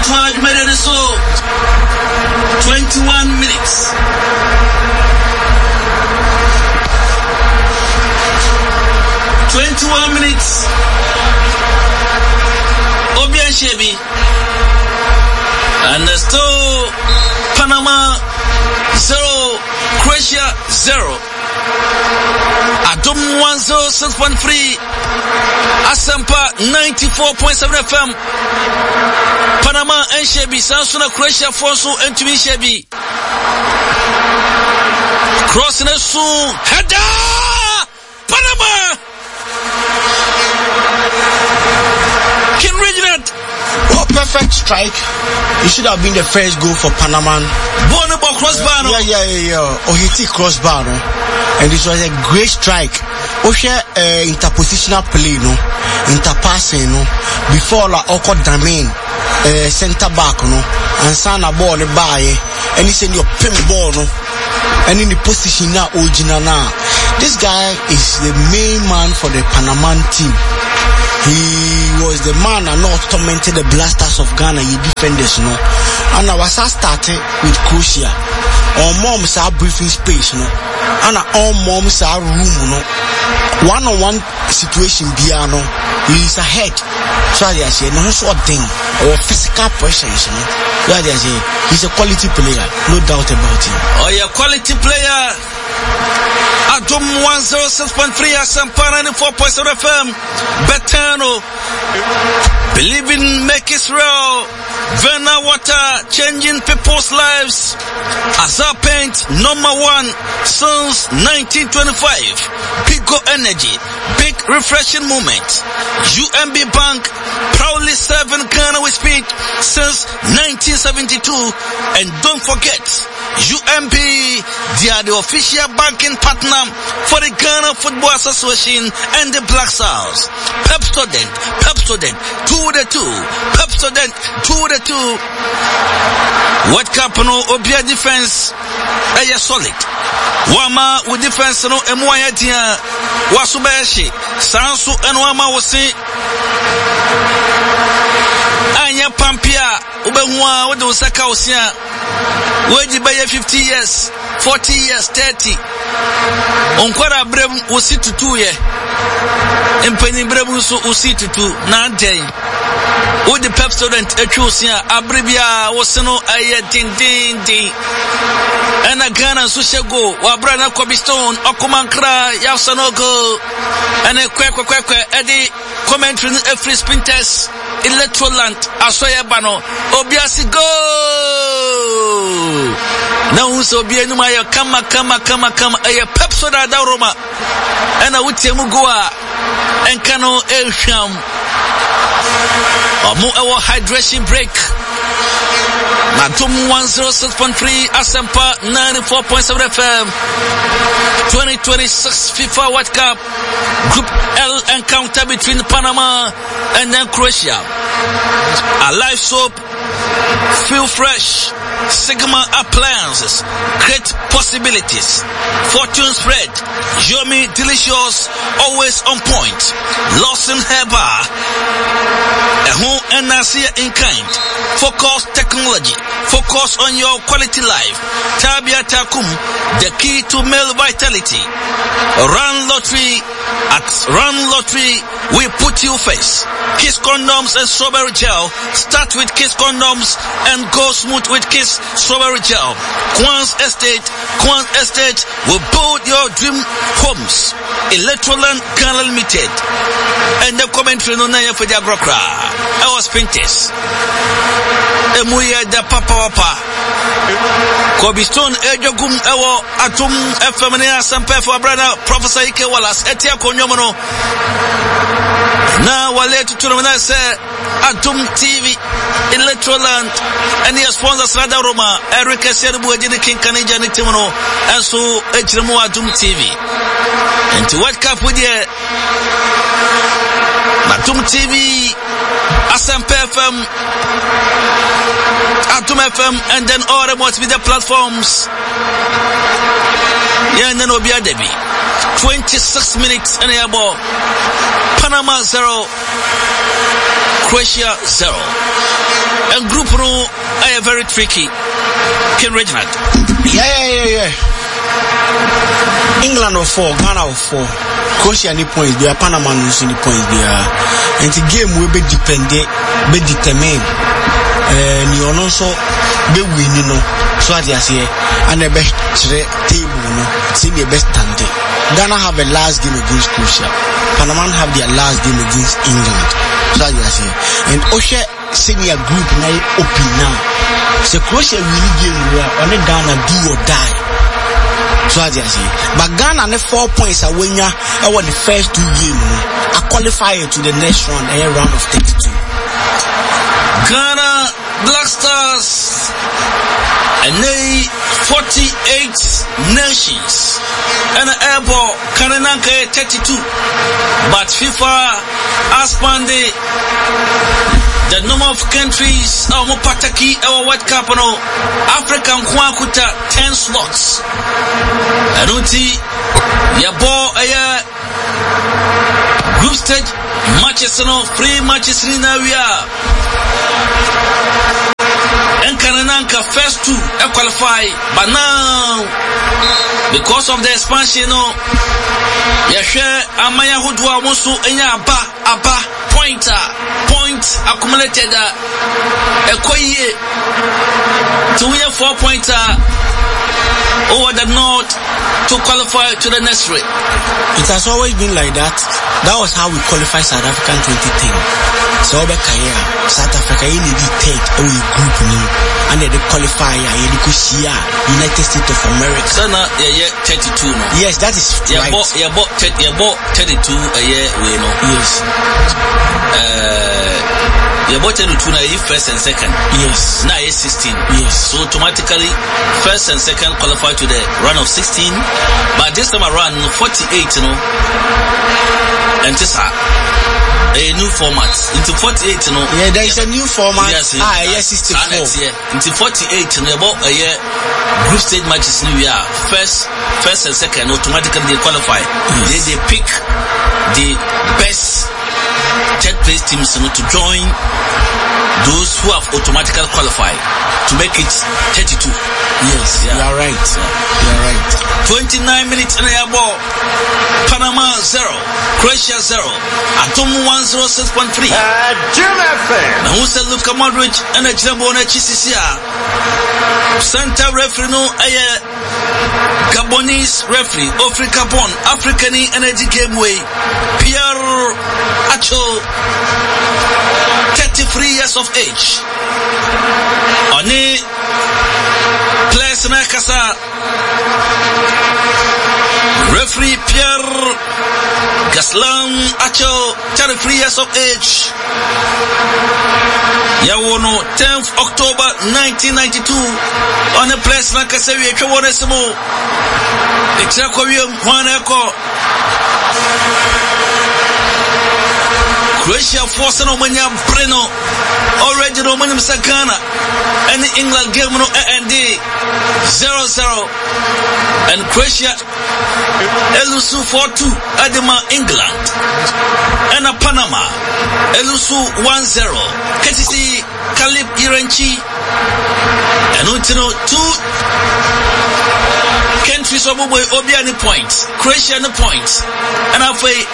Charge made it so 21 minutes. 21 minutes. Obian Shebi. And still Panama 0, Croatia 0. Adom 106.3, Asampa 94.7 FM. Panama and Shebi, Sansuna Croatia Fonso and Tumi Shebi. Crossing a soon, header! Panama! Ken Reginald. Oh, perfect strike. It should have been the first goal for Panama. Bonobo crossbar. Yeah. Oh, he took crossbar. And this was a great strike. Osha interpositional play, no, interpassing, no, before la Oko Damin, center back, no, and Sana ball the by, and he said your pin ball, no, and in the position now, original now. This guy is the main man for the Panaman team. He was the man and not tormented the blasters of Ghana, you defenders, no. And I was starting with Croatia. Our moms are briefing space, no. And our moms are room, no. One-on-one situation, piano, he is ahead. So I say, no sort of thing, or physical presence, no. So I say, he's a quality player, no doubt about him. Oh, yeah, quality player. Adom 106.3 Asampa 94.7 FM. Betano. Believe in make Israel. Vena water changing people's lives. Azar Paint #1 since 1925. Pico Energy, big refreshing moment. UMB Bank proudly serving Ghana with speed since 1972. And don't forget, UMB, they are the official banking partner for the Ghana Football Association and the Black Stars. Pepsodent, 2-2. Pepsodent, 2-2. What Capano Obia defense? Aya solid. Wama with defense no Emwaya dia. Wasubayashi. Sansu and Wama was say. Anya Pampia. Ubewa with the Osaka Osia. Where you buy 50 years, 40 years, 30. Onkwara Brem was sit to 2 years. And Penny Brem so usi to 2. Nante. With the Pepsodent Echusia, Abribia was no aye ding. And a Ghana Sushago, Wabrana Kobistone, Okumankra, Yasanogo, and a quack, Eddie, commentary a free spin test, Electroland, Asoya Bano, Obiasi go! Now so be anumaya kama, a Pepsoda da Roma, and a Utemugua, and Kano Elsham. Our hydration break. Natum 106.3 Asampa 94.7 FM. 2026 FIFA World Cup Group L encounter between Panama and then Croatia. A live soap, feel fresh. Sigma appliances, great possibilities. Fortune spread, yummy, delicious, always on point. Lawson Herbar, a home and Nasia in kind. Focus technology, focus on your quality life. Tabia Takum, the key to male vitality. Run Lottery, at Run Lottery, we put you first. Kiss condoms and strawberry gel. Start with Kiss condoms and go smooth with Kiss strawberry gel. Quans Estate will build your dream homes. Electroland Ghana Limited. And the commentary no naya for the agrokra. I was Pintes. Emuya da papa. Kobistone Ejogum Ewo Atum Efemania Sampe for brother Professor Ike Wallace Etia Konyomono. Now wale tutunamana say Atum TV Electroland and your sponsors Rada Roma Eric Serbu Ejini King Kanija Nitimono and so Ejremu Atum TV. And to World Cup with you Atum TV Asampe FM Atum FM and then all the multimedia platforms. Yeah, and then Obia Debbie. 26 minutes and a ball. Panama 0, Croatia 0. And Group No are very tricky. Ken Reginald. Yeah. England of 4, Ghana of 4. Croatia any points there, Panama losing the points there. And the game will be dependent, be determined. You also be winning, so I just say, and the best table, see the best standing. Ghana have a last game against Croatia. Panama have their last game against England. So I just say, and Osha senior group now open now. So Croatia really game where only Ghana do or die. So I just say, but Ghana ne 4 points away now. I won the first 2 games. I qualify to the next round, a round of 32. Ghana Black Stars and they 48 nations and an airball Kanananka 32, but FIFA expanded the number of countries our Pataki our World Cup no African Kwakuta 10 slots. Anuti ya ball group stage matches no free matches in area. And Kanananka first 2 qualify, but now because of the expansion, Amaya Hudwa Musu Enya Abba point accumulated a koye to win 4 pointer over the north to qualify to the next race. It has always been like that. That was how we qualify South Africa in 2010. So South Africa in the third group and they qualify United States of America. So now 32 no. Yes, that is right. You bought 32 a year we know. Yes. You bought 32 now first and second. Yes. Now 16. Yes. So automatically first and second qualify to the round of 16. But this time around 48 and this a new format into 48 yeah, there is a new format. Yes, 64 into 48 about a year group stage matches new year first and second automatically they qualify. Yes. They pick the best third place teams to join those who have automatically qualified to make it 32. Yes, you are right. You are right. 29 minutes in the air ball. Panama 0, Croatia 0. Atom 106.3. Jim FM. Now who said Luka Modric and a Jumbo on a CCCA? Santa referee no Gabonese referee, Africa born, African energy game way. Pierre Acho, 33 years of age. Oni players na kasa. Referee Pierre Gaslan Acho, 33 years of age. Yawono 10th October 1992 on a place na kasewi ekwo simo ekrakwa wiem hwaneko Croatia force no manya breno already no manya Ghana and England game no and 0-0 and Croatia elusu 4-2 adema England and Panama elusu 1-0 KTC Kalib Iranchi and Untino 2 countries of Obia points, Croatia points and halfway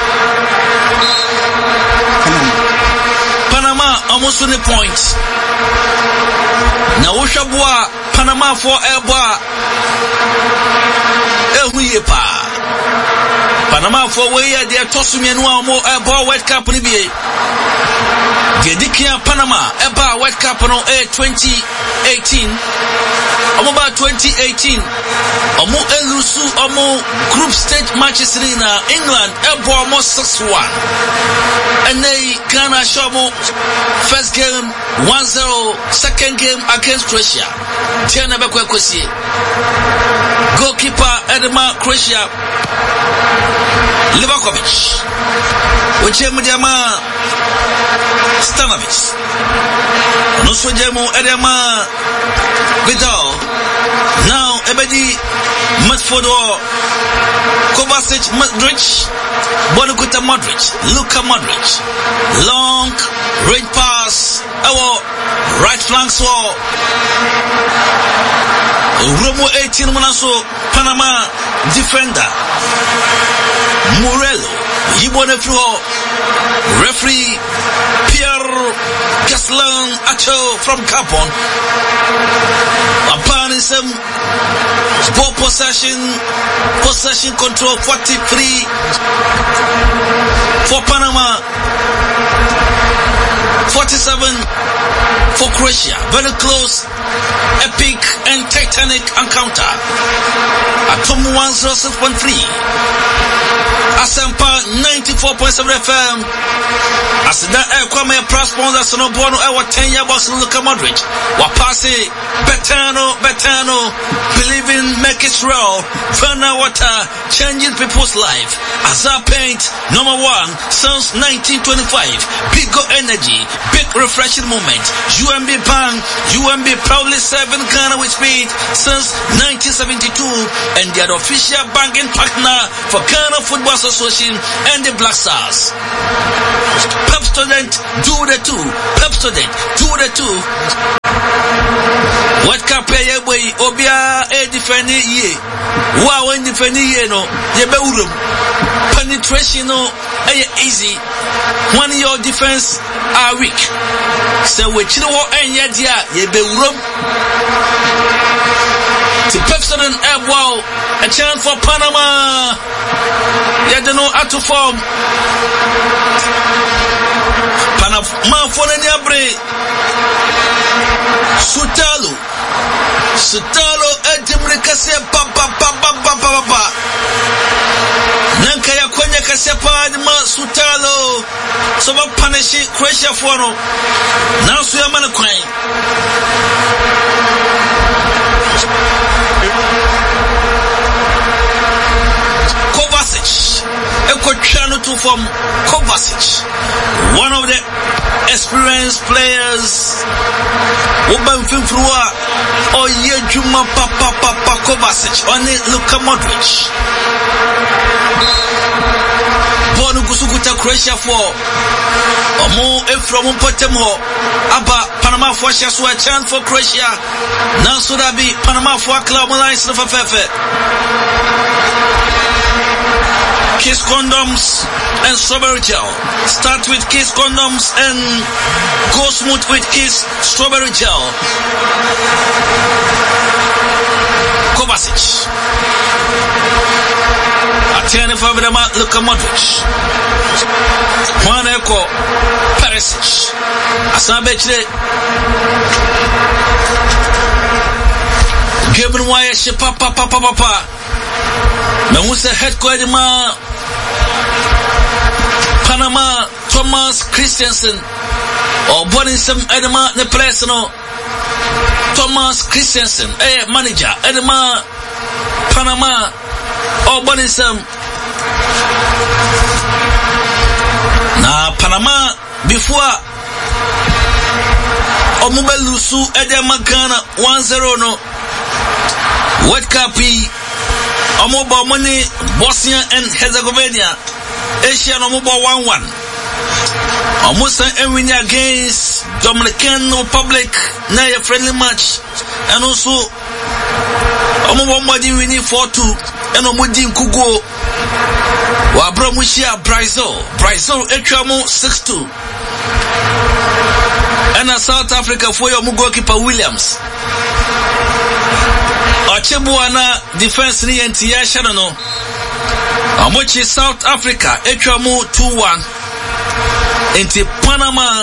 Panama almost 20 points. Now Ushabwa Panama for Elba Elhuyepa Panama for where they are tossing me no more Elba World Cup NBA. Gedikia Panama Elba World Cup no 2018. About 2018, Omo Elusu Omo group stage matches in England, Elbo almost 6-1. And they Ghana Shomo first game 1-0, second game against Croatia. Tiana Bekwekosi. Goalkeeper Edema Croatia. Livakovic. Uchemujama Stanovic. Nusujemu Edema Vidal. Now ebedi Medford or Kovacic, Modric, Bonukuta Modric, Luka Modric, long range pass, our right flank sword, Romo 18 Monaso, Panama defender, Morello, Yibonefro, referee, Pierre Gaslan Acho from Capon, upon him, ball possession control 43 for Panama, 47 for Croatia. Very close, epic and titanic encounter. Atom 106.3, Asampa 94.7 FM. As that Kwame Press sponsors no bono our 10-year boss Luka Modric. Wapasi Betano, believe in make it real. Fana water changing people's life. Azar Paint number 1 since 1925. Big energy, big refreshing moment. UMB Bank, UMB proudly serving Ghana with speed since 1972 and they are the official banking partner for Ghana Football Association and the Black Stars. Pep student, do the two. Pep student, do the two. What can pay your way? Obia a defending ye. Wow, when defending ye no, ye be penetration no, easy. When your defense are weak. So we chill and yadia, ye be the Pep student wow, a chance for Panama. You don't know how to form. Panama for any break. Sutalo edimrikase papa. Nanka ya kwenye kasepa ma Sutalo. So ba punish Croatia for no. Now so ya man kwan. Kovacic, Ekochano to from Kovacic, one of the experienced players. Uban Finfrua, Oyejuma Papa Kovacic, only Luka Modric. Bonu Gusukuta Croatia for Omo Efrom Potemo, Abba Panama for Shasua chance for Croatia. Now should I be Panama for Club Alliance of Fefe. Kiss condoms and strawberry gel. Start with Kiss condoms and go smooth with Kiss strawberry gel. Kovacic. Atene Favidama Luka Modric. Juan Eko Perisic. Asabechile. Given why she papa. Now who's the head coach Panama Thomas Christensen or Bonisem Edema the place no Thomas Christensen manager Edema Panama or Bonisem na Panama before Omubelusu Edema Ghana 1-0 no World Cup Omoba money Bosnia and Herzegovina Asia Omoba 1-1 Omusa winning against Dominican Republic na a friendly match and also Omoba Modi winning 4-2 and Omudi Kugo wa Bromushia Brazil Ekramo 6-2 and South Africa for your goalkeeper Williams Ochebuana defense ni NTA Shadano Amochi South Africa Etramu 2-1 Inti Panama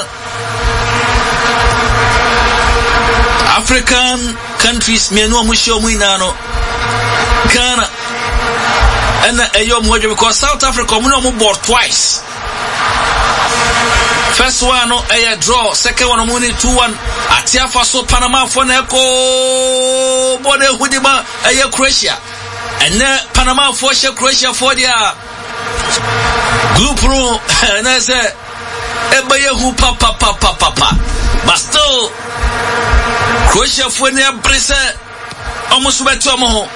African countries Mianua Musho Muinano Ghana and Ayo Mwajo because South Africa Muno board twice. First one no a draw, second one money 2-1. Atiafa so Panama for Neko Bode Hudima a Croatia. And then Panama for Croatia for their group room and I say Ebayahu papa. But still Croatia for their Brisa almost better mo.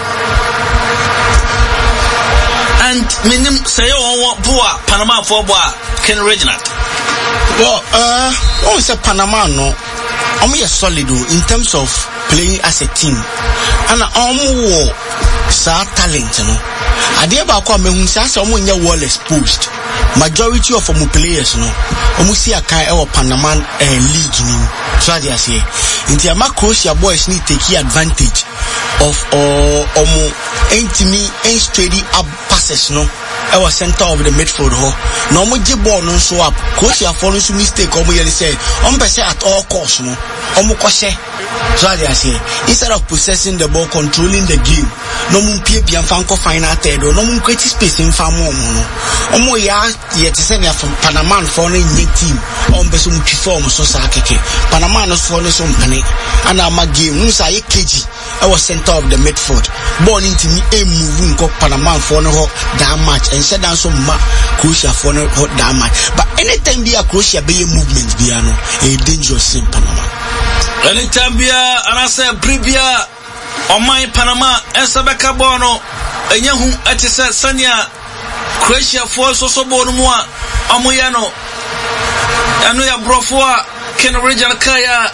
And minim say on boa Panama for boa Ken Reginald. Well, on say Panama no. Omo solid in terms of playing as a team. And omo sa talent no. Ade ba kwa mehu say omo nya well exposed. Majority of omo players no. Omo si akai e Panama league ni. So they say inti ama Croatia boys need take advantage of omo entimi steady up passes no. I was center of the midfield ho. No mo je ball no so up. Croatia follow some mistake omo yeli say on be say at all costs no. Omo kwase. So they say instead of possessing the ball, controlling the game, no mo pie fanko final third no mo create space in farm omo no. Omo ya yet say na from Panama for no team. On be so mo form so sa keke. Panama no for no so mpane. And ama game no say keji. I was center of the midfield. Ball into me a move nko Panama for no that match and said down some Croatia for no that match. But anytime be a Croatia be a movement be a dangerous in Panama. Anytime be and I say Bribia on my Panama and Sabeka Bono and Yahu at Sanya Croatia for so bonumwa Amoyano and we are Brofua Ken Regional Kaya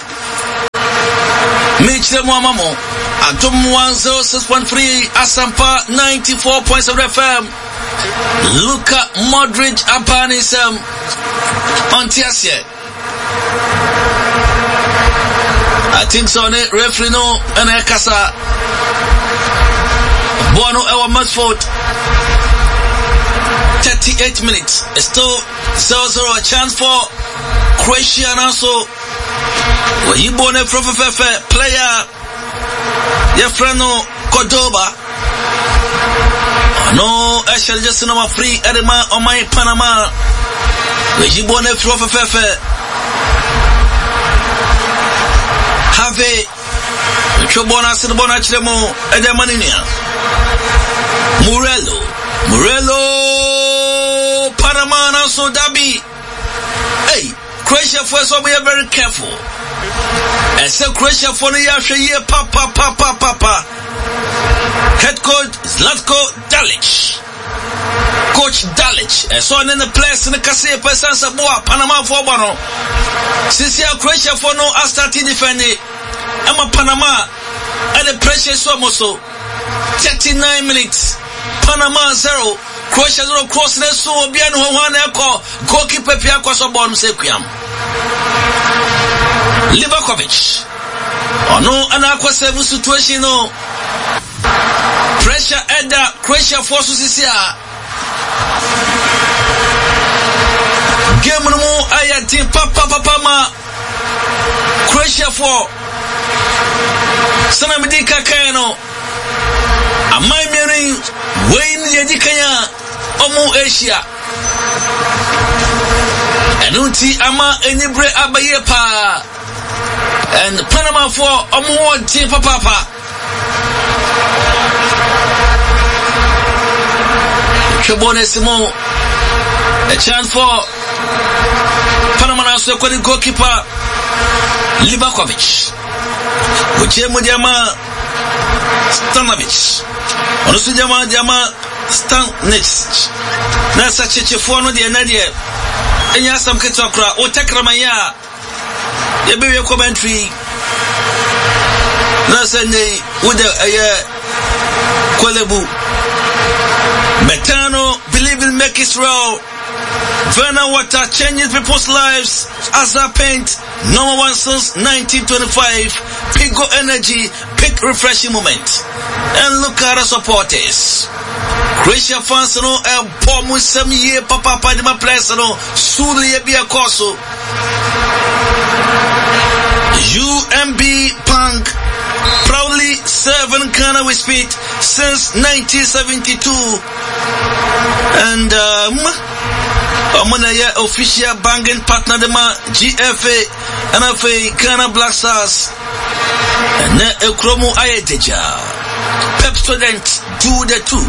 Mitch Mamo Atom 106.3 Asampa 94.7 FM Luka Modric Abanism on Tiasie. I think so referee no and Ekasa Bono our Masford 38 minutes. Still 0-0 a chance for Croatia and also when you born a player Yefrano Cordoba. No, I shall just know free Edema on my Panama. When you born a have a Chobona Sinabona Chemo Edemania Morello Panama so Dabi. Hey, Croatia for so we are very careful. And so Croatia for the year papa. Head coach Zlatko Dalic. Coach Dalic. And so in the place in the Cassia Pesansa Boa Panama for Bono. Since Croatia for no starting defending. I'm a Panama and the pressure is almost so 39 minutes. Panama 0. Croatia 0 cross the so Biano 1 echo. Goalkeeper Piako so bottom Sequiam. Livakovic. Oh no, an aqua seven situation no. Pressure at the Croatia forces is here. Game no more I team papa Croatia for Sanamidika Kano. Am I meaning Wayne Yadikaya Omo Asia? And Unti Ama Enibre Abayepa and Panama for Omo Tipa Papa. Chobone Simon, a chance for Panama also goalkeeper Livakovic. Uchemo Jama Stanovic. Onusu Jama Stanic. Nasa Chechefono de Nadia. Enya some Ketokra or Takramaya. The baby commentary. Nasa with a Kwalebu. Betano believe in make Israel. Verna water changes people's lives as a paint. Number 1 since 1925. Pigo energy, pick refreshing moment. And look at the supporters. Croatia fans no bomb with some year papa in my place no Suli be a coso. UMB Punk proudly serving Ghana with speed since 1972. And Omanaya official banging partner dema GFA NFA Ghana Black Stars and Ekromo Ayeteja Pep students do the two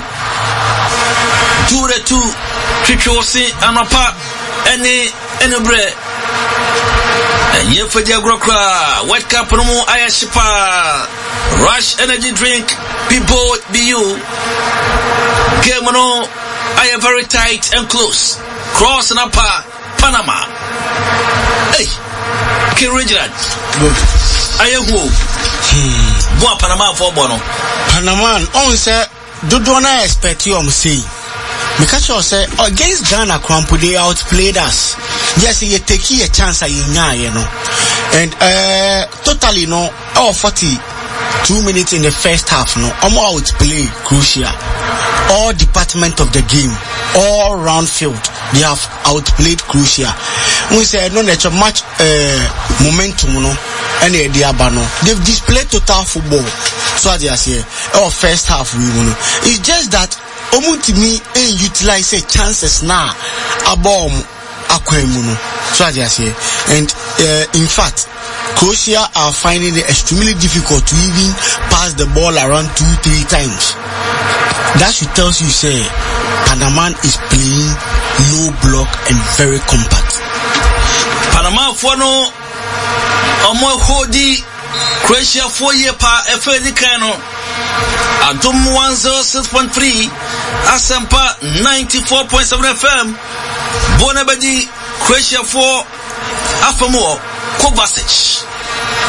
Chichosi Anapa any bread and Yefadia Grokra, White Cup no more Ayashipa, Rush Energy Drink, people be you. Game no, I am very tight and close. Cross and upper Panama. Hey, King Reginald. I am who? Boa Panama for Bono. Panama, on say, do not expect you, say. Because you say, against Ghana, Crampo, they outplayed us. Yes, you take a chance, you know. And, totally, no, 42 minutes in the first half, no, I'm outplay Croatia. All department of the game, all round field, they have outplayed Croatia. We say, no, that's a much, momentum, no, and the Abano. They've displayed total football. So, they say, first half, we know. It's just that, Omutimi utilize chances now abom akwemuno. So as I say, and in fact, Croatia are finding it extremely difficult to even pass the ball around 2-3 times. That should tell you say Panama is playing low block and very compact. Panama for no omo hodi Croatia 4 year pa FA Kano Adum 106.3 Asampa 94.7 FM Bonabadi Croatia 4 Afamo Kovacic